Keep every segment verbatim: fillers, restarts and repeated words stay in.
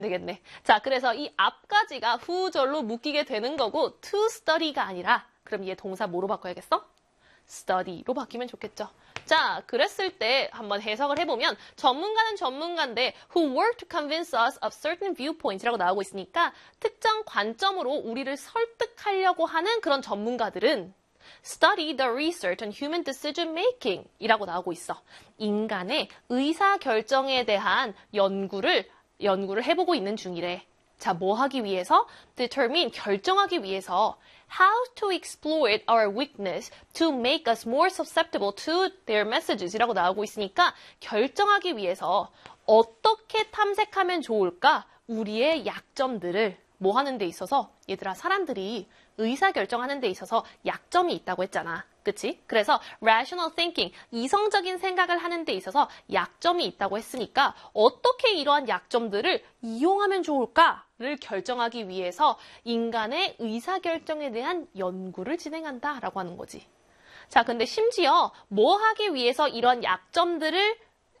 되겠네. 자, 그래서 이 앞까지가 who절로 묶이게 되는 거고 to study가 아니라 그럼 얘 동사 뭐로 바꿔야겠어? study로 바뀌면 좋겠죠. 자, 그랬을 때 한번 해석을 해보면 전문가는 전문가인데 who work to convince us of certain viewpoints라고 나오고 있으니까 특정 관점으로 우리를 설득하려고 하는 그런 전문가들은 study the research on human decision making 이라고 나오고 있어. 인간의 의사결정에 대한 연구를 연구를 해보고 있는 중이래. 자, 뭐 하기 위해서? determine, 결정하기 위해서 how to exploit our weakness to make us more susceptible to their messages 이라고 나오고 있으니까 결정하기 위해서 어떻게 탐색하면 좋을까? 우리의 약점들을 뭐 하는 데 있어서 얘들아 사람들이 의사결정하는 데 있어서 약점이 있다고 했잖아. 그치? 그래서 rational thinking, 이성적인 생각을 하는 데 있어서 약점이 있다고 했으니까 어떻게 이러한 약점들을 이용하면 좋을까를 결정하기 위해서 인간의 의사결정에 대한 연구를 진행한다라고 하는 거지. 자, 근데 심지어 뭐 하기 위해서 이런 약점들을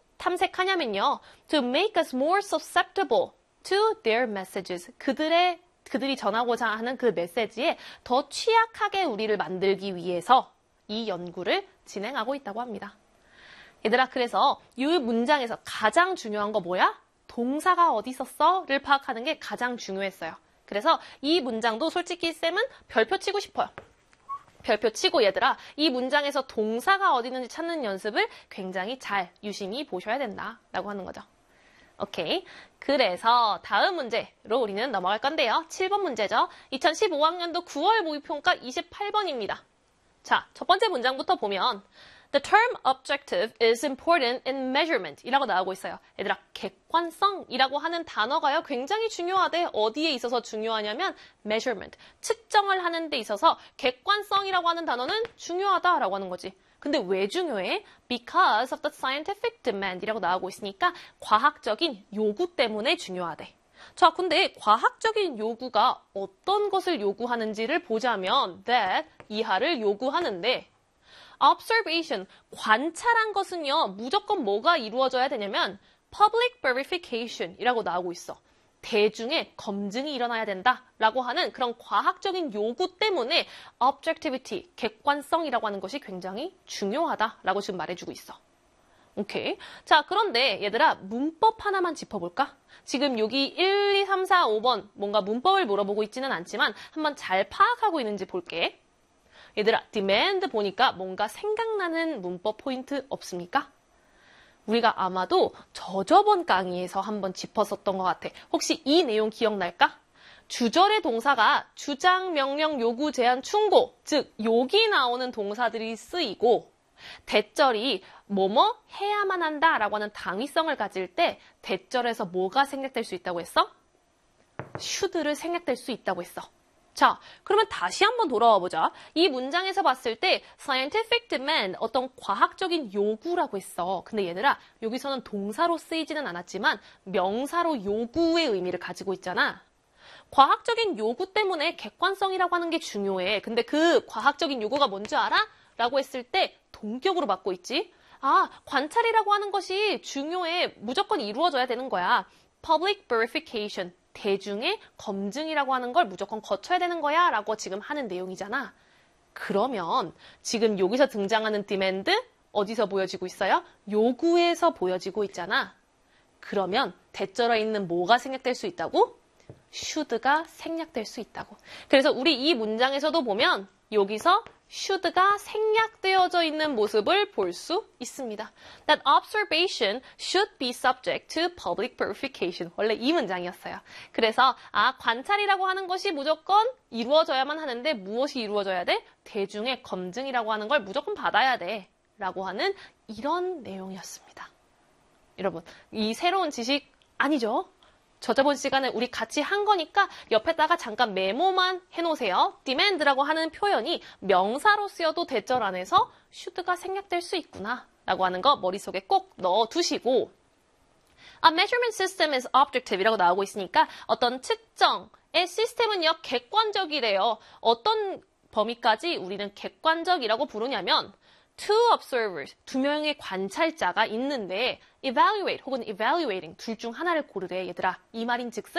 탐색하냐면요. to make us more susceptible to their messages. 그들의 그들이 전하고자 하는 그 메시지에 더 취약하게 우리를 만들기 위해서 이 연구를 진행하고 있다고 합니다. 얘들아, 그래서 이 문장에서 가장 중요한 거 뭐야? 동사가 어디 있었어? 를 파악하는 게 가장 중요했어요. 그래서 이 문장도 솔직히 쌤은 별표 치고 싶어요. 별표 치고 얘들아, 이 문장에서 동사가 어디 있는지 찾는 연습을 굉장히 잘 유심히 보셔야 된다라고 하는 거죠. 오케이. 그래서 다음 문제로 우리는 넘어갈 건데요. 칠 번 문제죠. 이천십오 학년도 구월 모의평가 이십팔 번입니다. 자, 첫 번째 문장부터 보면 The term objective is important in measurement 이라고 나오고 있어요. 얘들아, 객관성이라고 하는 단어가요. 굉장히 중요하대. 어디에 있어서 중요하냐면 measurement, 측정을 하는 데 있어서 객관성이라고 하는 단어는 중요하다라고 하는 거지. 근데 왜 중요해? Because of the scientific demand 이라고 나오고 있으니까 과학적인 요구 때문에 중요하대. 자, 근데 과학적인 요구가 어떤 것을 요구하는지를 보자면 that 이하를 요구하는데 observation, 관찰한 것은요. 무조건 뭐가 이루어져야 되냐면 public verification 이라고 나오고 있어. 대중의 검증이 일어나야 된다라고 하는 그런 과학적인 요구 때문에 objectivity, 객관성이라고 하는 것이 굉장히 중요하다라고 지금 말해주고 있어. 오케이. 자, 그런데 얘들아 문법 하나만 짚어볼까? 지금 여기 일, 이, 삼, 사, 오 번 뭔가 문법을 물어보고 있지는 않지만 한번 잘 파악하고 있는지 볼게. 얘들아, demand 보니까 뭔가 생각나는 문법 포인트 없습니까? 우리가 아마도 저저번 강의에서 한번 짚었었던 것 같아. 혹시 이 내용 기억날까? 주절의 동사가 주장, 명령, 요구, 제한, 충고, 즉 여기 나오는 동사들이 쓰이고 대절이 뭐뭐 해야만 한다라고 하는 당위성을 가질 때 대절에서 뭐가 생략될 수 있다고 했어? should를 생략될 수 있다고 했어. 자, 그러면 다시 한번 돌아와 보자. 이 문장에서 봤을 때 scientific demand, 어떤 과학적인 요구라고 했어. 근데 얘들아, 여기서는 동사로 쓰이지는 않았지만 명사로 요구의 의미를 가지고 있잖아. 과학적인 요구 때문에 객관성이라고 하는 게 중요해. 근데 그 과학적인 요구가 뭔지 알아? 라고 했을 때 동격으로 받고 있지. 아, 관찰이라고 하는 것이 중요해. 무조건 이루어져야 되는 거야. public verification. 대중의 검증이라고 하는 걸 무조건 거쳐야 되는 거야 라고 지금 하는 내용이잖아. 그러면 지금 여기서 등장하는 demand 어디서 보여지고 있어요? 요구에서 보여지고 있잖아. 그러면 대절에 있는 뭐가 생략될 수 있다고? should가 생략될 수 있다고. 그래서 우리 이 문장에서도 보면 여기서 should가 생략되어져 있는 모습을 볼 수 있습니다. That observation should be subject to public verification. 원래 이 문장이었어요. 그래서 아, 관찰이라고 하는 것이 무조건 이루어져야만 하는데 무엇이 이루어져야 돼? 대중의 검증이라고 하는 걸 무조건 받아야 돼. 라고 하는 이런 내용이었습니다. 여러분, 이 새로운 지식 아니죠? 저저번 시간에 우리 같이 한 거니까 옆에다가 잠깐 메모만 해놓으세요. demand라고 하는 표현이 명사로 쓰여도 대절 안에서 should가 생략될 수 있구나 라고 하는 거 머릿속에 꼭 넣어두시고 A measurement system is objective 이라고 나오고 있으니까 어떤 측정의 시스템은요 객관적이래요. 어떤 범위까지 우리는 객관적이라고 부르냐면 two observers, 두 명의 관찰자가 있는데 evaluate 혹은 evaluating 둘 중 하나를 고르래. 얘들아, 이 말인 즉슨